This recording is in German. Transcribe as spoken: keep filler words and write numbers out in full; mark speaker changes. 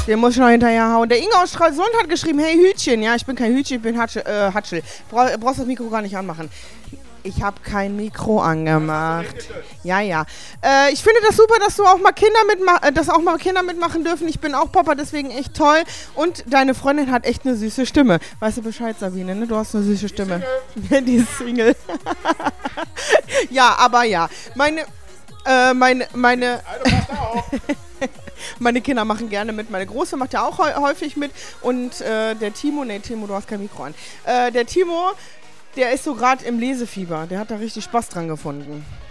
Speaker 1: Den muss ich noch hinterher hauen. Der Inge aus Stralsund hat geschrieben, hey Hütchen. Ja, ich bin kein Hütchen, ich bin Hatschel. Äh, Hatschel. Bra- brauchst das Mikro gar nicht anmachen. Ich habe kein Mikro angemacht. Ja, ja. Äh, ich finde das super, dass du auch mal Kinder mitma- äh, dass auch mal Kinder mitmachen dürfen. Ich bin auch Papa, deswegen echt toll. Und deine Freundin hat echt eine süße Stimme. Weißt du Bescheid, Sabine, ne? Du hast eine süße Stimme. Die ist Single. Ja, aber ja. Meine, äh, meine, meine... Meine Kinder machen gerne mit. Meine Große macht ja auch häufig mit. Und äh, der Timo, nee, Timo, du hast kein Mikro an. Äh, der Timo... Der ist so gerade im Lesefieber. Der hat da richtig Spaß dran gefunden.